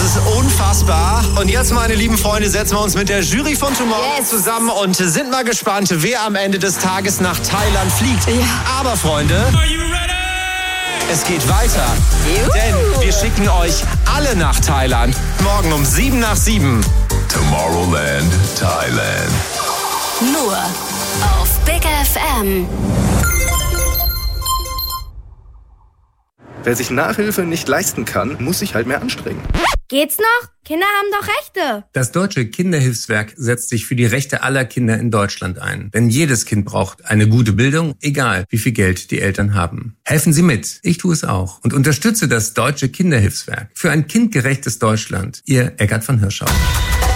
ist unfassbar. Und jetzt, meine lieben Freunde, setzen wir uns mit der Jury von Tomorrow zusammen und sind mal gespannt, wer am Ende des Tages nach Thailand fliegt. Ja. Aber, Freunde, es geht weiter. Denn wir schicken euch alle nach Thailand. Morgen um 7:07. Tomorrowland, Thailand. Nur auf Big FM. Wer sich Nachhilfe nicht leisten kann, muss sich halt mehr anstrengen. Geht's noch? Kinder haben doch Rechte. Das Deutsche Kinderhilfswerk setzt sich für die Rechte aller Kinder in Deutschland ein. Denn jedes Kind braucht eine gute Bildung, egal wie viel Geld die Eltern haben. Helfen Sie mit. Ich tue es auch. Und unterstütze das Deutsche Kinderhilfswerk für ein kindgerechtes Deutschland. Ihr Eckart von Hirschau.